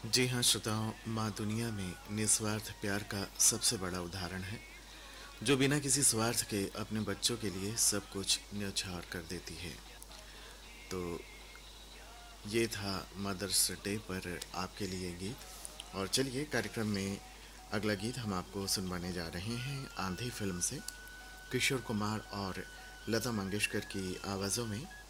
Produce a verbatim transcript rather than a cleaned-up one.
जी हाँ श्रोताओं, माँ दुनिया में निस्वार्थ प्यार का सबसे बड़ा उदाहरण है, जो बिना किसी स्वार्थ के अपने बच्चों के लिए सब कुछ न्यौछावर कर देती है। तो ये था मदर्स डे पर आपके लिए गीत। और चलिए कार्यक्रम में अगला गीत हम आपको सुनवाने जा रहे हैं आंधी फिल्म से, किशोर कुमार और लता मंगेशकर की आवाज़ों में।